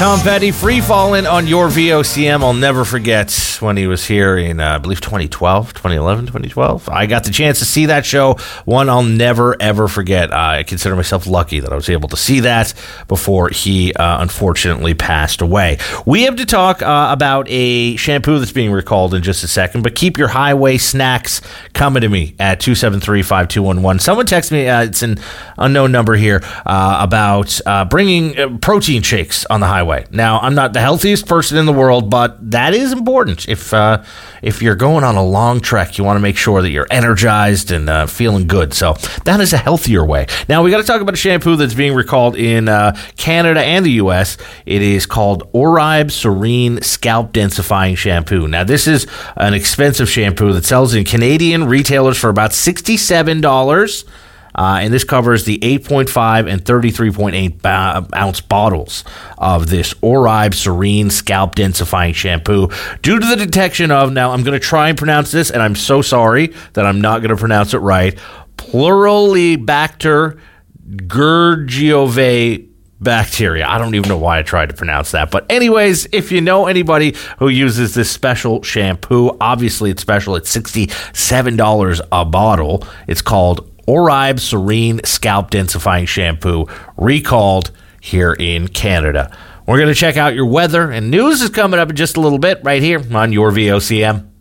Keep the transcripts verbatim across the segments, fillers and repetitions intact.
Tom Petty, Free Fallin' on your V O C M. I'll never forget when he was here in, uh, I believe, twenty twelve, twenty eleven, twenty twelve. I got the chance to see that show. One I'll never, ever forget. Uh, I consider myself lucky that I was able to see that before he uh, unfortunately passed away. We have to talk uh, about a shampoo that's being recalled in just a second, but keep your highway snacks coming to me at two seven three, five two one one. Someone texted me, uh, it's an unknown number here, uh, about uh, bringing uh, protein shakes on the highway. Now, I'm not the healthiest person in the world, but that is important. If uh, if you're going on a long trek, you want to make sure that you're energized and uh, feeling good. So that is a healthier way. Now, we got to talk about a shampoo that's being recalled in uh, Canada and the U S. It is called Oribe Serene Scalp Densifying Shampoo. Now, this is an expensive shampoo that sells in Canadian retailers for about sixty-seven dollars. Uh, and this covers the eight point five and thirty-three point eight ba- ounce bottles of this Oribe Serene Scalp Densifying Shampoo. Due to the detection of, now I'm going to try and pronounce this, and I'm so sorry that I'm not going to pronounce it right, Pluralibacter gurgiove bacteria. I don't even know why I tried to pronounce that. But anyways, if you know anybody who uses this special shampoo, obviously it's special. It's sixty-seven dollars a bottle. It's called Oribe Serene Scalp Densifying Shampoo, recalled here in Canada. We're going to check out your weather, and news is coming up in just a little bit right here on your V O C M.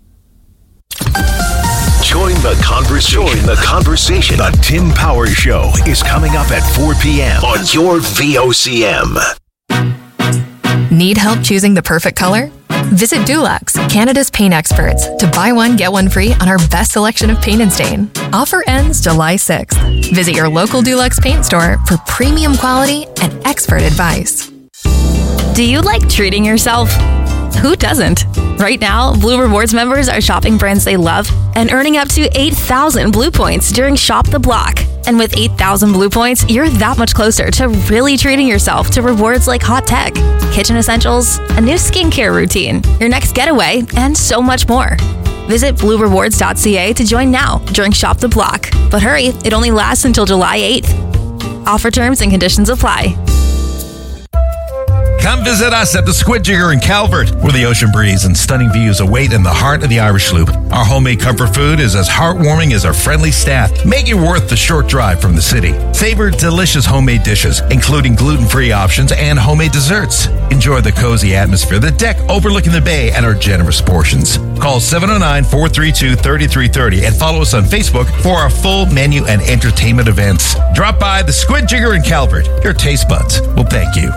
Join the conversation. Join the conversation. The Tim Power Show is coming up at four p.m. on your V O C M. Need help choosing the perfect color? Visit Dulux, Canada's paint experts, to buy one, get one free on our best selection of paint and stain. Offer ends July sixth. Visit your local Dulux paint store for premium quality and expert advice. Do you like treating yourself? Who doesn't? Right now, Blue Rewards members are shopping brands they love and earning up to eight thousand Blue Points during Shop the Block. And with eight thousand Blue Points, you're that much closer to really treating yourself to rewards like hot tech, kitchen essentials, a new skincare routine, your next getaway, and so much more. Visit blue rewards dot c a to join now during Shop the Block. But hurry, it only lasts until July eighth. Offer terms and conditions apply. Come visit us at the Squid Jigger in Calvert, where the ocean breeze and stunning views await in the heart of the Irish Loop. Our homemade comfort food is as heartwarming as our friendly staff, making it worth the short drive from the city. Savor delicious homemade dishes, including gluten-free options and homemade desserts. Enjoy the cozy atmosphere, the deck overlooking the bay, and our generous portions. Call seven oh nine, four three two, three three three oh and follow us on Facebook for our full menu and entertainment events. Drop by the Squid Jigger in Calvert. Your taste buds will thank you.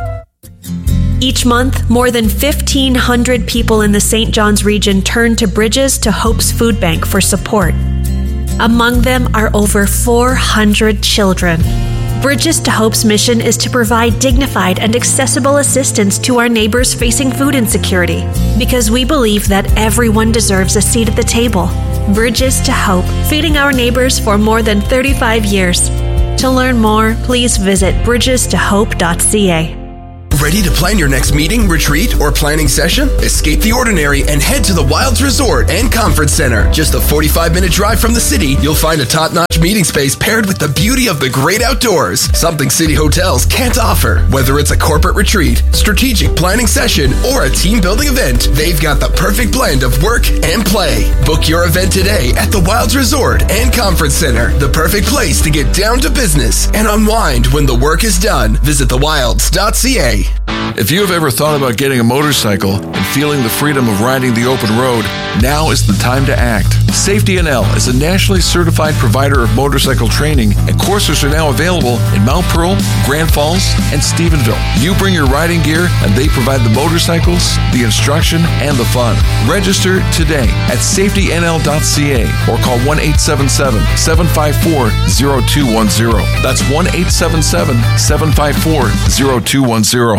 Each month, more than fifteen hundred people in the Saint John's region turn to Bridges to Hope's Food Bank for support. Among them are over four hundred children. Bridges to Hope's mission is to provide dignified and accessible assistance to our neighbors facing food insecurity, because we believe that everyone deserves a seat at the table. Bridges to Hope, feeding our neighbors for more than thirty-five years. To learn more, please visit bridges to hope dot c a. Ready to plan your next meeting, retreat, or planning session? Escape the ordinary and head to the Wilds Resort and Conference Center. Just a forty-five minute drive from the city, you'll find a top-notch meeting space paired with the beauty of the great outdoors, something city hotels can't offer. Whether it's a corporate retreat, strategic planning session, or a team-building event, they've got the perfect blend of work and play. Book your event today at the Wilds Resort and Conference Center, the perfect place to get down to business and unwind when the work is done. Visit the wilds dot c a. If you have ever thought about getting a motorcycle and feeling the freedom of riding the open road, now is the time to act. Safety N L is a nationally certified provider of motorcycle training, and courses are now available in Mount Pearl, Grand Falls, and Stephenville. You bring your riding gear, and they provide the motorcycles, the instruction, and the fun. Register today at safety n l dot c a or call one eight seven seven, seven five four, zero two one zero. That's one eight seven seven, seven five four, zero two one zero.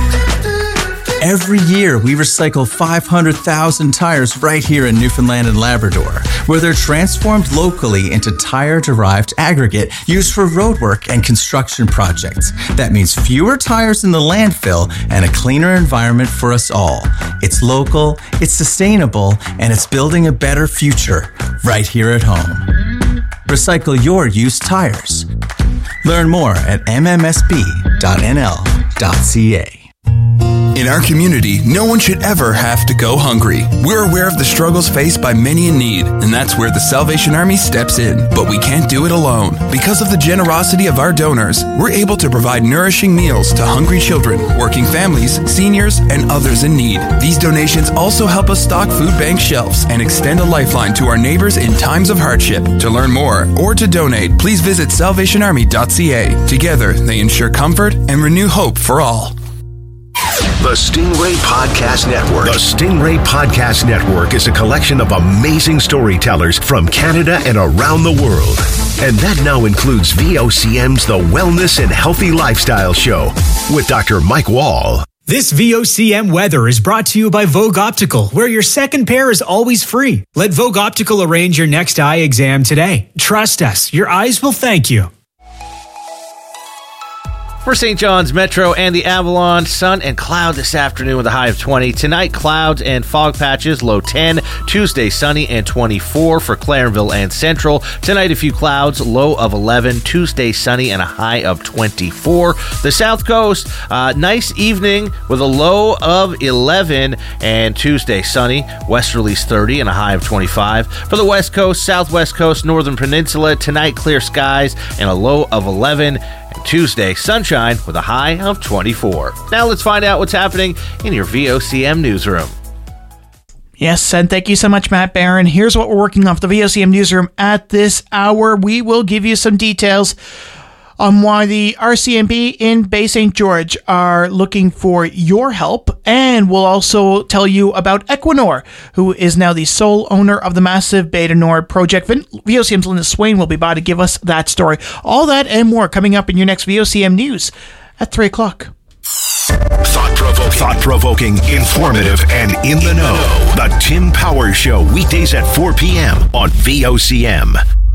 Every year, we recycle five hundred thousand tires right here in Newfoundland and Labrador, where they're transformed locally into tire-derived aggregate used for roadwork and construction projects. That means fewer tires in the landfill and a cleaner environment for us all. It's local, it's sustainable, and it's building a better future right here at home. Recycle your used tires. Learn more at m m s b dot n l dot c a. In our community, no one should ever have to go hungry. We're aware of the struggles faced by many in need, and that's where the Salvation Army steps in. But we can't do it alone. Because of the generosity of our donors, we're able to provide nourishing meals to hungry children, working families, seniors, and others in need. These donations also help us stock food bank shelves and extend a lifeline to our neighbors in times of hardship. To learn more or to donate, please visit salvation army dot c a. Together, they ensure comfort and renew hope for all. The Stingray Podcast Network. The Stingray Podcast Network is a collection of amazing storytellers from Canada and around the world. And that now includes V O C M's The Wellness and Healthy Lifestyle Show with Doctor Mike Wall. This V O C M weather is brought to you by Vogue Optical, where your second pair is always free. Let Vogue Optical arrange your next eye exam today. Trust us, your eyes will thank you. For Saint John's Metro and the Avalon, sun and cloud this afternoon with a high of twenty. Tonight, clouds and fog patches, low ten. Tuesday, sunny and twenty-four for Clarenville and Central. Tonight, a few clouds, low of eleven. Tuesday, sunny and a high of twenty-four. The South Coast, uh, nice evening with a low of eleven. And Tuesday, sunny, westerlies thirty and a high of twenty-five. For the West Coast, Southwest Coast, Northern Peninsula, tonight, clear skies and a low of eleven. Tuesday, sunshine with a high of twenty-four. Now let's find out what's happening in your V O C M newsroom. Yes, and thank you so much, Matt Barron. Here's what we're working off the V O C M newsroom at this hour. We will give you some details on why the R C M P in Bay Saint George are looking for your help. And we'll also tell you about Equinor, who is now the sole owner of the massive Bay du Nord project. V O C M's Linda Swain will be by to give us that story. All that and more coming up in your next V O C M News at three o'clock. Thought-provoking, thought-provoking, informative, and in the know. The Tim Power Show, weekdays at four p.m. on V O C M.